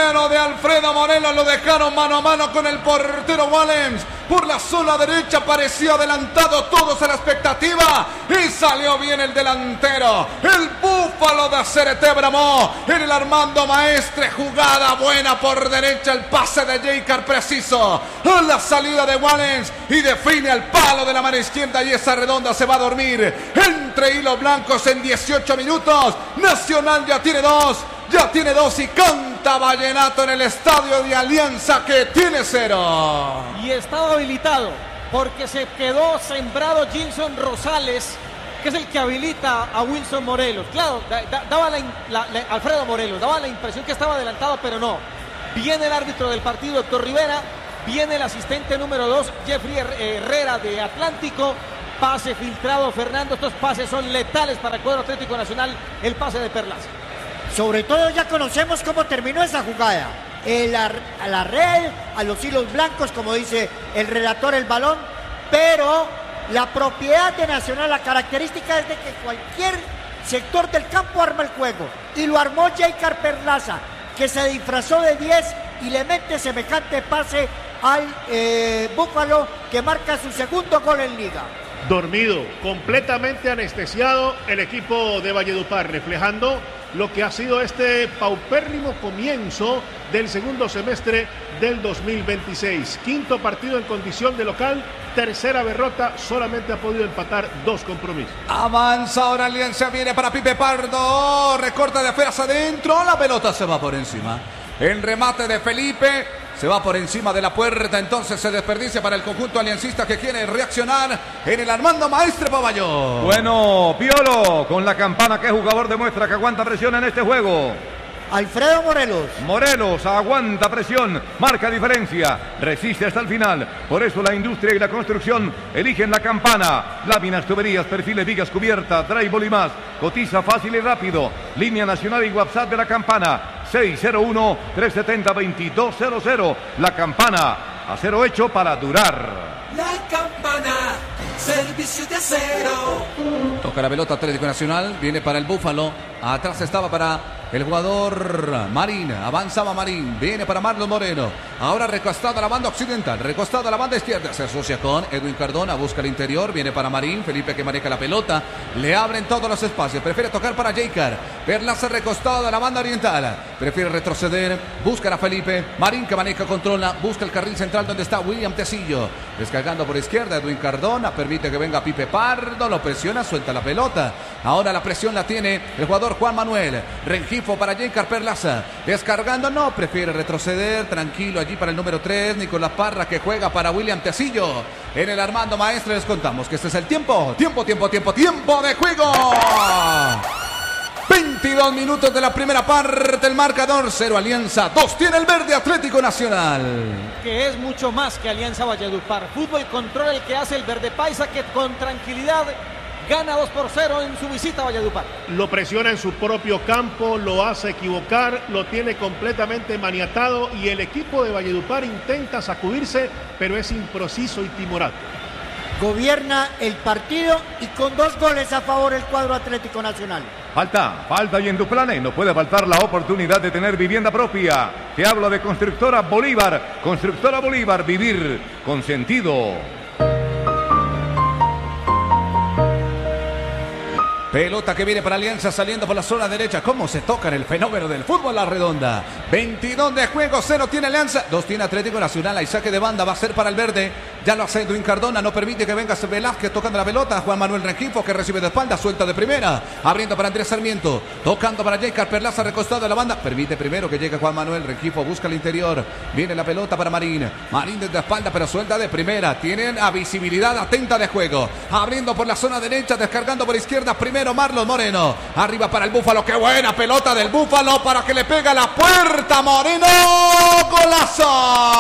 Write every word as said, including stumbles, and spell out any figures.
Primero de Alfredo Morelos, lo dejaron mano a mano con el portero Wallens. Por la zona derecha parecía adelantado, todos a la expectativa. Y salió bien el delantero. El búfalo de Cerete Bramó. En el Armando Maestre, jugada buena por derecha. El pase de Jaycar preciso. A la salida de Wallens. Y define al palo de la mano izquierda. Y esa redonda se va a dormir. Entre hilos blancos en dieciocho minutos. Nacional ya tiene dos. Ya tiene dos y canta Vallenato en el estadio de Alianza que tiene cero. Y estaba habilitado porque se quedó sembrado Gilson Rosales, que es el que habilita a Wilson Morelos. Claro, da, da, daba la, la, la, Alfredo Morelos, daba la impresión que estaba adelantado, pero no. Viene el árbitro del partido, Héctor Rivera. Viene el asistente número dos, Jeffrey Herrera de Atlántico. Pase filtrado, Fernando. Estos pases son letales para el cuadro Atlético Nacional. El pase de Perlaza. Sobre todo ya conocemos cómo terminó esa jugada. El, a la red, a los hilos blancos, como dice el relator, el balón. Pero la propiedad de Nacional, la característica es de que cualquier sector del campo arma el juego. Y lo armó Jaycar Perlaza, que se disfrazó de diez y le mete semejante pase al eh, Búfalo, que marca su segundo gol en Liga. Dormido, completamente anestesiado el equipo de Valledupar, reflejando lo que ha sido este paupérrimo comienzo del segundo semestre del dos mil veintiséis. Quinto partido en condición de local, tercera derrota, solamente ha podido empatar dos compromisos. Avanza ahora Alianza, viene para Pipe Pardo, recorta de afuera hacia adentro, la pelota se va por encima. El remate de Felipe se va por encima de la puerta, entonces se desperdicia para el conjunto aliancista que quiere reaccionar en el Armando Maestre Paballón. Bueno, Piolo, con la campana, ¿qué jugador demuestra que aguanta presión en este juego? Alfredo Morelos. Morelos aguanta presión, marca diferencia, resiste hasta el final. Por eso la industria y la construcción eligen la campana. Láminas, tuberías, perfiles, vigas, cubierta, drywall y más. Cotiza fácil y rápido. Línea nacional y WhatsApp de la campana. seis cero uno, tres siete cero, dos dos cero cero. La campana, acero hecho para durar. La campana, servicio de acero. Toca la pelota Atlético Nacional, viene para el Búfalo. Atrás estaba para el jugador Marín, avanzaba Marín, viene para Marlon Moreno. Ahora recostado a la banda occidental, recostado a la banda izquierda, se asocia con Edwin Cardona, busca el interior, viene para Marín, Felipe que maneja la pelota, le abren todos los espacios, prefiere tocar para Jaycar, Perlaza recostado a la banda oriental, prefiere retroceder, busca a Felipe, Marín que maneja, controla, busca el carril central donde está William Tecillo, descargando por izquierda, Edwin Cardona, permite que venga Pipe Pardo, lo presiona, suelta la pelota, ahora la presión la tiene el jugador Juan Manuel, Rengifo para Jaycar Perlaza, descargando, no, prefiere retroceder, tranquilo allí para el número tres, Nicolás Parra que juega para William Tecillo, en el Armando Maestre les contamos que este es el tiempo, tiempo, tiempo, tiempo, tiempo de juego. veintidós minutos de la primera parte, el marcador cero Alianza, dos tiene el verde Atlético Nacional. Que es mucho más que Alianza Valledupar, fútbol control el que hace el verde paisa, que con tranquilidad gana dos por cero en su visita a Valledupar. Lo presiona en su propio campo, lo hace equivocar, lo tiene completamente maniatado y el equipo de Valledupar intenta sacudirse, pero es impreciso y timorato. Gobierna el partido y con dos goles a favor el cuadro Atlético Nacional. Falta, falta y en tu plan no puede faltar la oportunidad de tener vivienda propia. Te hablo de Constructora Bolívar. Constructora Bolívar, vivir con sentido. Pelota que viene para Alianza saliendo por la zona derecha. ¿Cómo se toca en el fenómeno del fútbol la redonda? veintidós de juego, cero tiene Alianza, dos tiene Atlético Nacional. Hay saque de banda, va a ser para el verde. Ya lo hace Edwin Cardona, no permite que venga Velázquez tocando la pelota. Juan Manuel Rengifo que recibe de espalda, suelta de primera. Abriendo para Andrés Sarmiento, tocando para Jaycar Perlaza, recostado a la banda. Permite primero que llegue Juan Manuel Rengifo, busca el interior. Viene la pelota para Marín. Marín desde la espalda, pero suelta de primera. Tienen a visibilidad atenta de juego. Abriendo por la zona derecha, descargando por izquierda. Primero Marlon Moreno. Arriba para el Búfalo. Qué buena pelota del Búfalo para que le pega la puerta. Moreno. ¡Golazo!